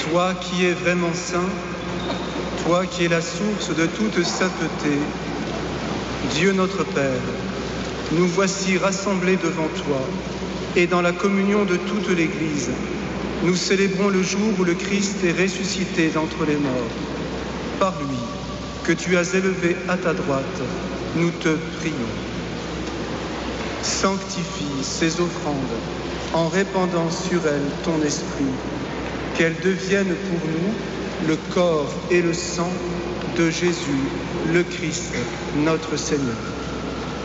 Toi qui es vraiment saint, toi qui es la source de toute sainteté, Dieu notre Père, nous voici rassemblés devant toi et dans la communion de toute l'Église, nous célébrons le jour où le Christ est ressuscité d'entre les morts. Par lui, que tu as élevé à ta droite, nous te prions. Sanctifie ces offrandes en répandant sur elles ton esprit, qu'elles deviennent pour nous le corps et le sang de Jésus, le Christ, notre Seigneur.